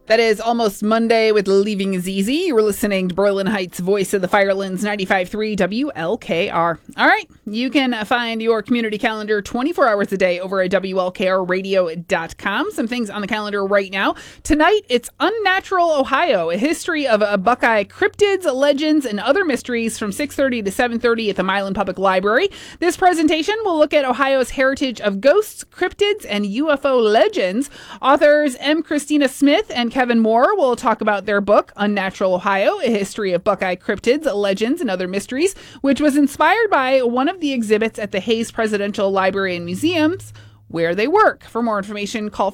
That is Almost Monday with Leaving Is Easy. You were listening to Berlin Heights Voice of the Firelands 95.3 WLKR. All right, you can find your community calendar 24 hours a day over at WLKRradio.com. Some things on the calendar right now. Tonight, it's Unnatural Ohio, a history of Buckeye cryptids, legends, and other mysteries from 6:30 to 7:30 at the Milan Public Library. This presentation will look at Ohio's heritage of ghosts, cryptids, and UFO legends. Authors M. Christina Smith and Kevin Moore will talk about their book, Unnatural Ohio, a history of Buckeye cryptids, legends, and other mysteries, which was inspired by one of the exhibits at the Hayes Presidential Library and Museums, where they work. For more information, call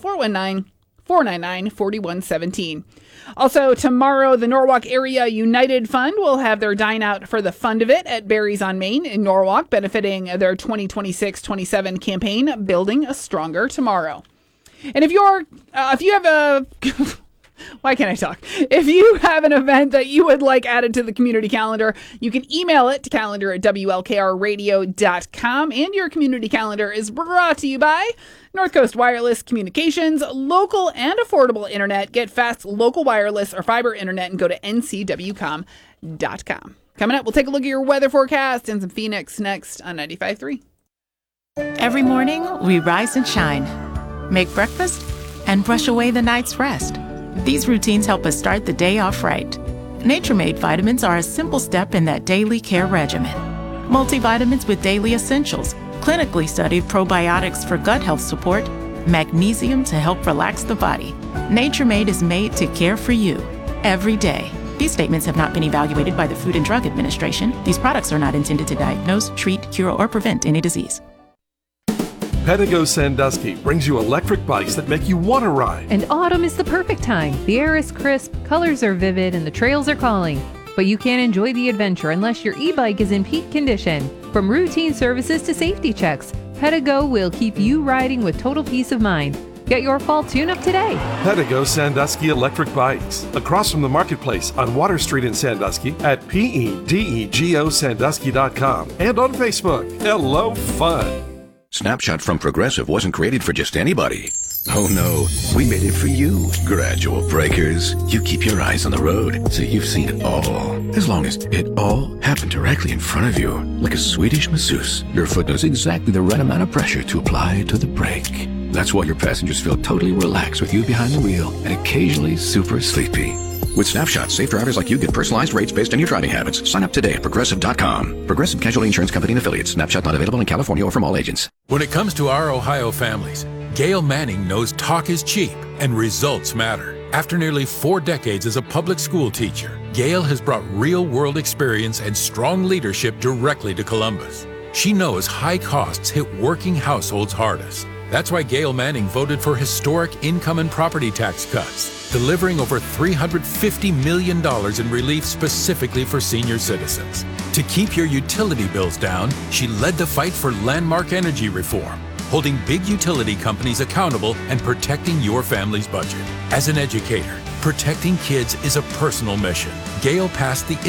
419-499-4117. Also, tomorrow, the Norwalk Area United Fund will have their Dine Out for the Fund of It at Barry's on Main in Norwalk, benefiting their 2026-27 campaign, Building a Stronger Tomorrow. And if you have a... Why can't I talk? If you have an event that you would like added to the community calendar, you can email it to calendar@WLKRradio.com. And your community calendar is brought to you by North Coast Wireless Communications, local and affordable internet. Get fast local wireless or fiber internet and go to ncwcom.com. Coming up, we'll take a look at your weather forecast and some Phoenix next on 95.3. Every morning, we rise and shine, make breakfast, and brush away the night's rest. These routines help us start the day off right. Nature-Made vitamins are a simple step in that daily care regimen. Multivitamins with daily essentials, clinically studied probiotics for gut health support, magnesium to help relax the body. Nature-Made is made to care for you every day. These statements have not been evaluated by the Food and Drug Administration. These products are not intended to diagnose, treat, cure, or prevent any disease. Pedigo Sandusky brings you electric bikes that make you want to ride. And autumn is the perfect time. The air is crisp, colors are vivid, and the trails are calling. But you can't enjoy the adventure unless your e-bike is in peak condition. From routine services to safety checks, Pedigo will keep you riding with total peace of mind. Get your fall tune-up today. Pedigo Sandusky electric bikes. Across from the marketplace on Water Street in Sandusky at PEDEGOSandusky.com and on Facebook. Hello, fun. Snapshot from Progressive wasn't created for just anybody. Oh no, we made it for you. Gradual breakers. You keep your eyes on the road, so you've seen it all. As long as it all happened directly in front of you, like a Swedish masseuse, your foot knows exactly the right amount of pressure to apply to the brake. That's why your passengers feel totally relaxed with you behind the wheel and occasionally super sleepy. With Snapshot, safe drivers like you get personalized rates based on your driving habits. Sign up today at Progressive.com. Progressive Casualty Insurance Company and Affiliates. Snapshot not available in California or from all agents. When it comes to our Ohio families, Gail Manning knows talk is cheap and results matter. After nearly 4 decades as a public school teacher, Gail has brought real-world experience and strong leadership directly to Columbus. She knows high costs hit working households hardest. That's why Gail Manning voted for historic income and property tax cuts, delivering over $350 million in relief specifically for senior citizens. To keep your utility bills down, she led the fight for landmark energy reform, holding big utility companies accountable and protecting your family's budget. As an educator, protecting kids is a personal mission. Gail passed the